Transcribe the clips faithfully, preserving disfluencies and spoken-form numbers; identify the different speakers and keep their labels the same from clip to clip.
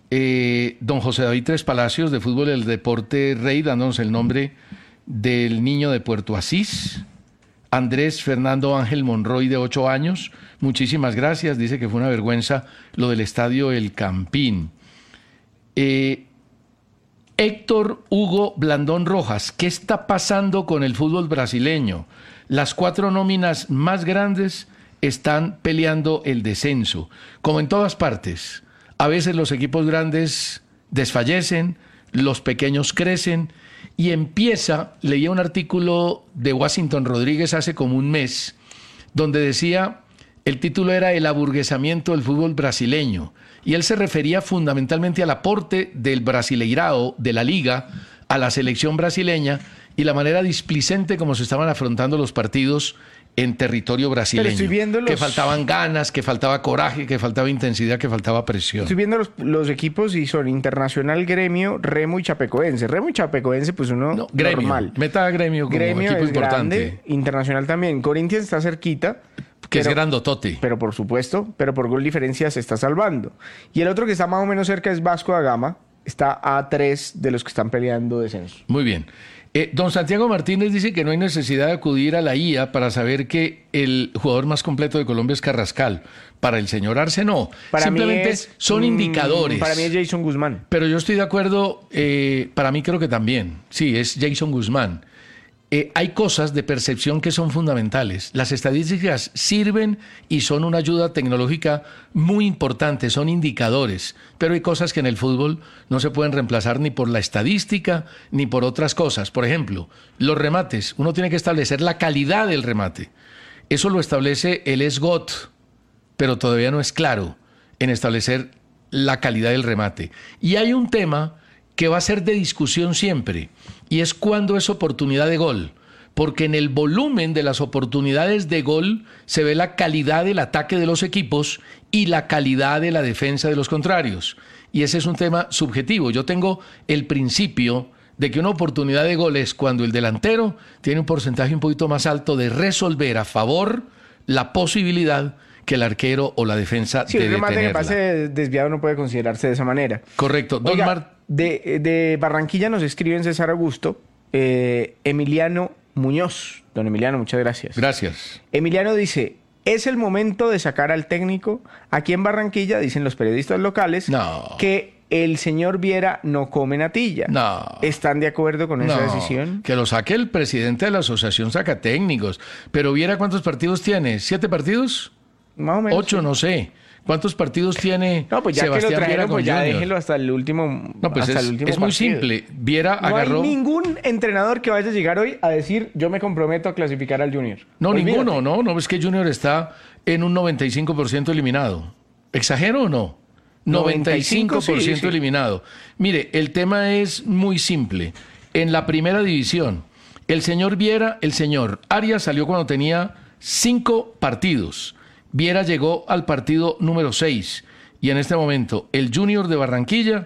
Speaker 1: Eh, don José David Tres Palacios, de Fútbol del Deporte Rey, dándonos el nombre del niño de Puerto Asís. Andrés Fernando Ángel Monroy, de ocho años. Muchísimas gracias. Dice que fue una vergüenza lo del estadio El Campín. Eh, Héctor Hugo Blandón Rojas, ¿qué está pasando con el fútbol brasileño? Las cuatro nóminas más grandes están peleando el descenso, como en todas partes. A veces los equipos grandes desfallecen, los pequeños crecen y empieza, leía un artículo de Washington Rodríguez hace como un mes, donde decía, el título era El aburguesamiento del fútbol brasileño, y él se refería fundamentalmente al aporte del Brasileirao, de la Liga, a la selección brasileña y la manera displicente como se estaban afrontando los partidos en territorio brasileño.
Speaker 2: Pero estoy viendo los...
Speaker 1: Que faltaban ganas, que faltaba coraje, que faltaba intensidad, que faltaba presión.
Speaker 2: Estoy viendo los, los equipos y son Internacional, Gremio, Remo y Chapecoense. Remo y Chapecoense, pues uno
Speaker 1: no, gremio,
Speaker 2: normal.
Speaker 1: Meta a Gremio como
Speaker 2: Gremio
Speaker 1: equipo
Speaker 2: es
Speaker 1: importante.
Speaker 2: Grande, Internacional también. Corinthians está cerquita.
Speaker 1: Que
Speaker 2: pero,
Speaker 1: es grandotote.
Speaker 2: Pero por supuesto, pero por gol diferencia se está salvando. Y el otro que está más o menos cerca es Vasco da Gama. Está a tres de los que están peleando descenso.
Speaker 1: Muy bien. Eh, don Santiago Martínez dice que no hay necesidad de acudir a la I A para saber que el jugador más completo de Colombia es Carrascal. Para el señor Arce no.
Speaker 2: Para
Speaker 1: Simplemente
Speaker 2: mí es,
Speaker 1: son
Speaker 2: mmm,
Speaker 1: indicadores.
Speaker 2: Para mí es Jason Guzmán.
Speaker 1: Pero yo estoy de acuerdo, eh, para mí creo que también. Sí, es Jason Guzmán. Eh, hay cosas de percepción que son fundamentales. Las estadísticas sirven y son una ayuda tecnológica muy importante, son indicadores, pero hay cosas que en el fútbol no se pueden reemplazar ni por la estadística ni por otras cosas. Por ejemplo, los remates. Uno tiene que establecer la calidad del remate. Eso lo establece el S G O T, pero todavía no es claro en establecer la calidad del remate. Y hay un tema que va a ser de discusión siempre, y es cuándo es oportunidad de gol, porque en el volumen de las oportunidades de gol se ve la calidad del ataque de los equipos y la calidad de la defensa de los contrarios, y ese es un tema subjetivo. Yo tengo el principio de que una oportunidad de gol es cuando el delantero tiene un porcentaje un poquito más alto de resolver a favor la posibilidad que el arquero o la defensa
Speaker 2: sí,
Speaker 1: de
Speaker 2: el remate
Speaker 1: detenerla.
Speaker 2: que pase desviado no puede considerarse de esa manera.
Speaker 1: Correcto. Don
Speaker 2: Oiga,
Speaker 1: Mar...
Speaker 2: de, de Barranquilla nos escriben César Augusto, eh, Emiliano Muñoz. Don Emiliano, muchas gracias.
Speaker 1: Gracias.
Speaker 2: Emiliano dice, es el momento de sacar al técnico. Aquí en Barranquilla, dicen los periodistas locales,
Speaker 1: no.
Speaker 2: que el señor Viera no come natilla.
Speaker 1: No.
Speaker 2: ¿Están de acuerdo con esa
Speaker 1: no,
Speaker 2: decisión?
Speaker 1: Que lo saque el presidente de la Asociación Saca Técnicos. Pero Viera, ¿cuántos partidos tiene? ¿Siete partidos?
Speaker 2: Más o menos.
Speaker 1: Ocho,
Speaker 2: sí.
Speaker 1: no sé. ¿Cuántos partidos tiene
Speaker 2: No, pues ya
Speaker 1: Sebastián
Speaker 2: que lo trajeron,
Speaker 1: Viera con
Speaker 2: pues ya
Speaker 1: Junior?
Speaker 2: déjelo hasta el último.
Speaker 1: No, pues
Speaker 2: hasta
Speaker 1: es,
Speaker 2: el último
Speaker 1: es muy
Speaker 2: partido.
Speaker 1: simple. Viera
Speaker 2: no
Speaker 1: agarró...
Speaker 2: No hay ningún entrenador que vaya a llegar hoy a decir, yo me comprometo a clasificar al Junior.
Speaker 1: No,
Speaker 2: Olvídate.
Speaker 1: ninguno, no. No, es que Junior está en un noventa y cinco por ciento eliminado. ¿Exagero o no? noventa y cinco por ciento
Speaker 2: sí, sí.
Speaker 1: eliminado. Mire, el tema es muy simple. En la primera división, el señor Viera, el señor Arias salió cuando tenía cinco partidos. Viera llegó al partido número seis. Y en este momento, el Junior de Barranquilla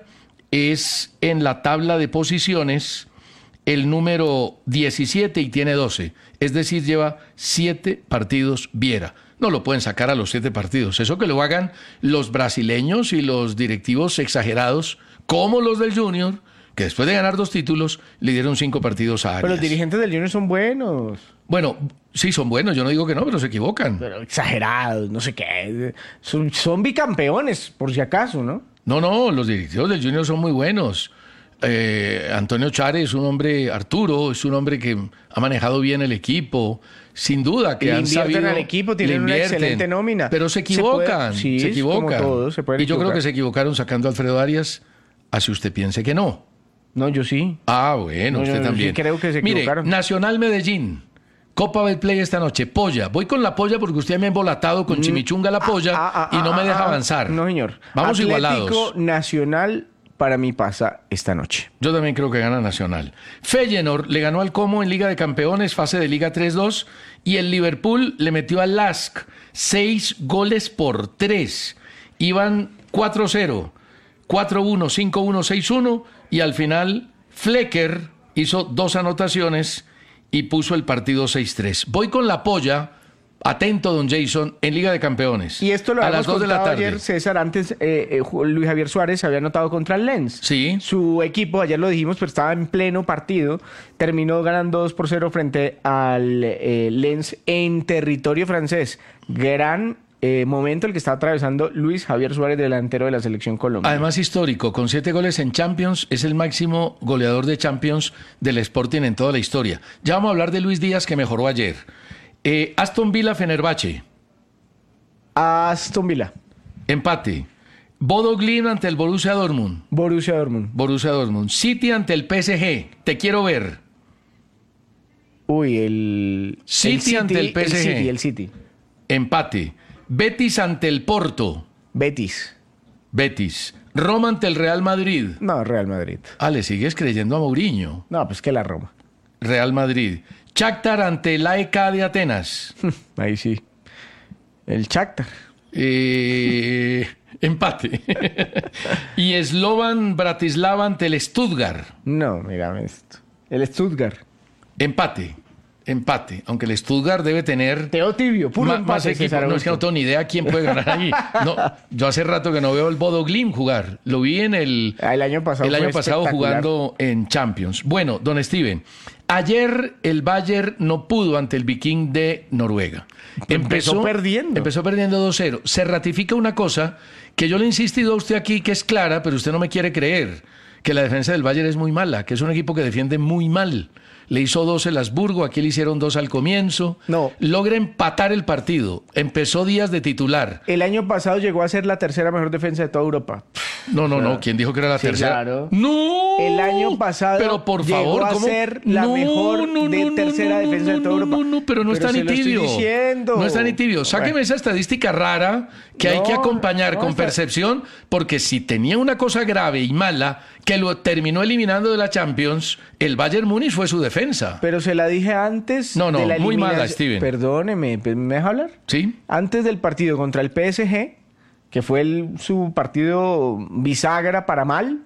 Speaker 1: es en la tabla de posiciones el número diecisiete y tiene doce. Es decir, lleva siete partidos Viera. No lo pueden sacar a los siete partidos. Eso que lo hagan los brasileños y los directivos exagerados, como los del Junior, que después de ganar dos títulos, le dieron cinco partidos a Arias.
Speaker 2: Pero los dirigentes del Junior son buenos.
Speaker 1: Bueno, sí, son buenos. Yo no digo que no, pero se equivocan.
Speaker 2: Pero exagerados, no sé qué. Son, son bicampeones, por si acaso, ¿no?
Speaker 1: No, no, los directivos del Junior son muy buenos. Eh, Antonio Chare es un hombre, Arturo es un hombre que ha manejado bien el equipo, sin duda que
Speaker 2: le
Speaker 1: han
Speaker 2: invierten
Speaker 1: sabido,
Speaker 2: al equipo, tienen una excelente nómina.
Speaker 1: Pero se equivocan,
Speaker 2: se, puede, sí,
Speaker 1: se equivocan.
Speaker 2: Como todo, se pueden
Speaker 1: y yo
Speaker 2: equivocar.
Speaker 1: creo que se equivocaron sacando a Alfredo Arias, así usted piense que no.
Speaker 2: No, yo sí.
Speaker 1: Ah, bueno,
Speaker 2: no,
Speaker 1: usted
Speaker 2: yo, yo
Speaker 1: también.
Speaker 2: Sí creo que se
Speaker 1: Mire,
Speaker 2: equivocaron.
Speaker 1: Nacional Medellín, Copa Betplay esta noche, polla. Voy con la polla porque usted me ha embolatado con chimichunga la polla
Speaker 2: ah, ah,
Speaker 1: y no
Speaker 2: ah,
Speaker 1: me deja
Speaker 2: ah,
Speaker 1: avanzar.
Speaker 2: No, señor.
Speaker 1: Vamos
Speaker 2: Atlético
Speaker 1: igualados.
Speaker 2: Nacional para mí pasa esta noche.
Speaker 1: Yo también creo que gana Nacional. Feyenoord le ganó al Como en Liga de Campeones, fase de Liga tres dos, y el Liverpool le metió al L A S K seis goles por tres. Iban cuatro cero, cuatro uno, cinco uno, seis uno, y al final Flecker hizo dos anotaciones y puso el partido seis tres. Voy con la polla Atento, don Jason, en Liga de Campeones.
Speaker 2: Y esto lo
Speaker 1: a
Speaker 2: habíamos
Speaker 1: las dos de la
Speaker 2: contado
Speaker 1: tarde.
Speaker 2: ayer, César. Antes, eh, eh, Luis Javier Suárez había anotado contra el Lens.
Speaker 1: Sí.
Speaker 2: Su equipo, ayer lo dijimos, pero estaba en pleno partido. Terminó ganando dos por cero frente al eh, Lens en territorio francés. Gran eh, momento el que está atravesando Luis Javier Suárez, delantero de la selección colombiana.
Speaker 1: Además histórico, con siete goles en Champions, es el máximo goleador de Champions del Sporting en toda la historia. Ya vamos a hablar de Luis Díaz, que mejoró ayer. Eh, Aston Villa Fenerbahce.
Speaker 2: Aston Villa.
Speaker 1: Empate. Bodo Glimt ante el Borussia Dortmund.
Speaker 2: Borussia Dortmund.
Speaker 1: Borussia Dortmund. City ante el P S G. Te quiero ver.
Speaker 2: Uy, el...
Speaker 1: City,
Speaker 2: el City
Speaker 1: ante el P S G.
Speaker 2: El City, el City.
Speaker 1: Empate. Betis ante el Porto.
Speaker 2: Betis.
Speaker 1: Betis. Roma ante el Real Madrid.
Speaker 2: No, Real Madrid.
Speaker 1: Ah, le sigues creyendo a Mourinho.
Speaker 2: No, pues que la Roma.
Speaker 1: Real Madrid. Shakhtar ante el A E K de Atenas.
Speaker 2: Ahí sí. El Shakhtar.
Speaker 1: Eh, empate. Y Slovan Bratislava ante el Stuttgart.
Speaker 2: No, mírame esto. El Stuttgart.
Speaker 1: Empate. Empate. Aunque el Stuttgart debe tener...
Speaker 2: Teo Tibio, puro
Speaker 1: Ma-
Speaker 2: empate.
Speaker 1: más equipo.
Speaker 2: César
Speaker 1: No, es que no
Speaker 2: Augusto.
Speaker 1: tengo ni idea quién puede ganar ahí. No, yo hace rato que no veo el Bodo Glimt jugar. Lo vi en el,
Speaker 2: Ah, el año pasado
Speaker 1: el
Speaker 2: fue
Speaker 1: año pasado
Speaker 2: espectacular.
Speaker 1: jugando en Champions. Bueno, don Steven, ayer el Bayern no pudo ante el Viking de Noruega.
Speaker 2: Empezó perdiendo.
Speaker 1: Empezó perdiendo dos cero. Se ratifica una cosa que yo le he insistido a usted aquí, que es clara, pero usted no me quiere creer, que la defensa del Bayern es muy mala, que es un equipo que defiende muy mal. Le hizo dos el Habsburgo, aquí le hicieron dos al comienzo.
Speaker 2: No.
Speaker 1: Logra empatar el partido. Empezó Díaz de titular.
Speaker 2: El año pasado llegó a ser la tercera mejor defensa de toda Europa.
Speaker 1: No, no, no. ¿Quién dijo que era la
Speaker 2: Sí,
Speaker 1: tercera?
Speaker 2: claro.
Speaker 1: No.
Speaker 2: El año pasado
Speaker 1: Pero por
Speaker 2: llegó
Speaker 1: favor,
Speaker 2: a
Speaker 1: ¿cómo?
Speaker 2: ser la
Speaker 1: No,
Speaker 2: mejor
Speaker 1: no,
Speaker 2: de
Speaker 1: no,
Speaker 2: tercera
Speaker 1: no,
Speaker 2: defensa de
Speaker 1: no,
Speaker 2: toda
Speaker 1: no,
Speaker 2: Europa.
Speaker 1: No, no, pero no
Speaker 2: Pero
Speaker 1: está
Speaker 2: se
Speaker 1: ni
Speaker 2: lo estoy
Speaker 1: tibio.
Speaker 2: diciendo.
Speaker 1: No está ni tibio. Sáqueme
Speaker 2: Bueno.
Speaker 1: esa estadística rara que hay
Speaker 2: No,
Speaker 1: que acompañar
Speaker 2: no,
Speaker 1: con
Speaker 2: está-
Speaker 1: percepción, porque si tenía una cosa grave y mala que lo terminó eliminando de la Champions, el Bayern Múnich fue su defensa.
Speaker 2: Pero se la dije antes
Speaker 1: No, no,
Speaker 2: de la
Speaker 1: muy mala,
Speaker 2: eliminación.
Speaker 1: Steven.
Speaker 2: Perdóneme, ¿me deja hablar?
Speaker 1: ¿Sí?
Speaker 2: Antes del partido contra el P S G, que fue el- su partido bisagra para mal,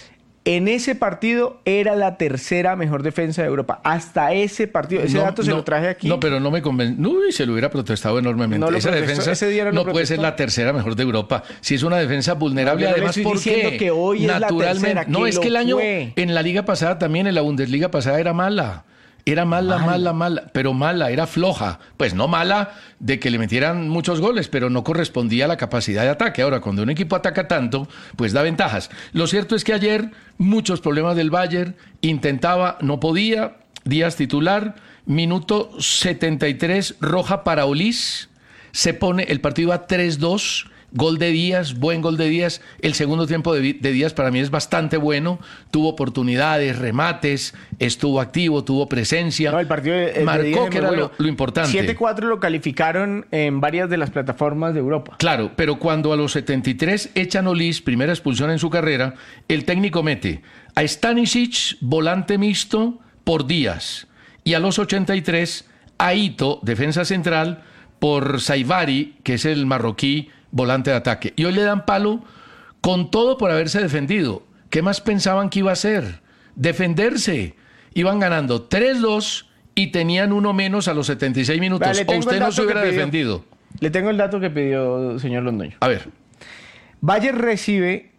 Speaker 2: en ese partido era la tercera mejor defensa de Europa. Hasta ese partido. Ese
Speaker 1: No,
Speaker 2: dato se
Speaker 1: no,
Speaker 2: lo traje aquí.
Speaker 1: No, pero no me convence. Uy, se lo hubiera protestado enormemente.
Speaker 2: No lo
Speaker 1: Esa
Speaker 2: protestó,
Speaker 1: defensa
Speaker 2: ese día no
Speaker 1: no
Speaker 2: lo
Speaker 1: puede ser
Speaker 2: protestó.
Speaker 1: la tercera mejor de Europa. Si es una defensa vulnerable,
Speaker 2: No, yo no le
Speaker 1: además
Speaker 2: estoy diciendo
Speaker 1: porque
Speaker 2: que hoy es la
Speaker 1: naturalmente.
Speaker 2: tercera,
Speaker 1: no,
Speaker 2: que
Speaker 1: es que el
Speaker 2: lo
Speaker 1: año
Speaker 2: fue.
Speaker 1: en la liga pasada también, en la Bundesliga pasada era mala. Era mala, mala, mala, pero mala, era floja. Pues no mala de que le metieran muchos goles, pero no correspondía a la capacidad de ataque. Ahora, cuando un equipo ataca tanto, pues da ventajas. Lo cierto es que ayer muchos problemas del Bayern, intentaba, no podía, Díaz titular, minuto setenta y tres, roja para Olís, se pone el partido a tres dos. Gol de Díaz, buen gol de Díaz. El segundo tiempo de, de Díaz para mí es bastante bueno. Tuvo oportunidades, remates, estuvo activo, tuvo presencia.
Speaker 2: No, el partido de, de
Speaker 1: marcó,
Speaker 2: Díaz es
Speaker 1: que
Speaker 2: muy
Speaker 1: era
Speaker 2: bueno.
Speaker 1: lo, lo importante.
Speaker 2: siete cuatro lo calificaron en varias de las plataformas de Europa.
Speaker 1: Claro, pero cuando a los setenta y tres echan Olís, primera expulsión en su carrera, el técnico mete a Stanisic, volante mixto, por Díaz. Y a los ochenta y tres, a Ito, defensa central, por Saivari, que es el marroquí, volante de ataque. Y hoy le dan palo con todo por haberse defendido. ¿Qué más pensaban que iba a hacer? Defenderse. Iban ganando tres dos y tenían uno menos a los setenta y seis minutos.
Speaker 2: Vale,
Speaker 1: o
Speaker 2: tengo
Speaker 1: usted
Speaker 2: el
Speaker 1: no
Speaker 2: dato
Speaker 1: se
Speaker 2: que
Speaker 1: hubiera
Speaker 2: pidió.
Speaker 1: defendido.
Speaker 2: Le tengo el dato que pidió el señor Londoño.
Speaker 1: A ver.
Speaker 2: Bayern recibe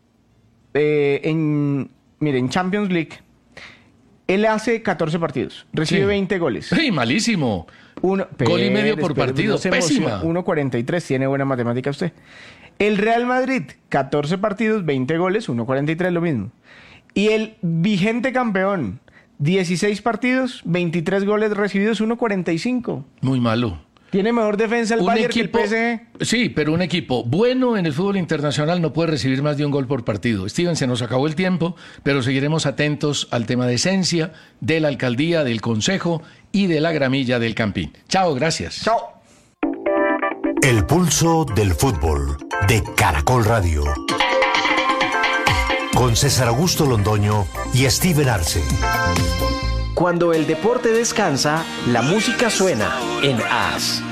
Speaker 2: eh, en, mire, en Champions League, él hace catorce partidos, recibe
Speaker 1: Sí.
Speaker 2: veinte goles.
Speaker 1: ¡Ey, malísimo!
Speaker 2: Uno,
Speaker 1: Gol y medio por
Speaker 2: espere,
Speaker 1: partido,
Speaker 2: no se
Speaker 1: pésima.
Speaker 2: emocione. uno cuarenta y tres, tiene buena matemática usted. El Real Madrid, catorce partidos, veinte goles, uno cuarenta y tres, lo mismo. Y el vigente campeón, dieciséis partidos, veintitrés goles recibidos, uno cuarenta y cinco.
Speaker 1: Muy malo.
Speaker 2: Tiene mejor defensa el
Speaker 1: Un
Speaker 2: Bayern
Speaker 1: equipo,
Speaker 2: que el P S G.
Speaker 1: sí, pero un equipo bueno en el fútbol internacional no puede recibir más de un gol por partido. Steven, se nos acabó el tiempo, pero seguiremos atentos al tema de esencia, de la alcaldía, del consejo y de la gramilla del Campín. Chao, gracias.
Speaker 2: Chao.
Speaker 3: El pulso del fútbol de Caracol Radio. Con César Augusto Londoño y Steven Arce.
Speaker 4: Cuando el deporte descansa, la música suena en A S.